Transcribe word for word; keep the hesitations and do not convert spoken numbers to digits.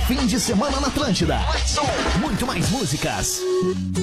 fim de semana na Atlântida. Muito mais músicas.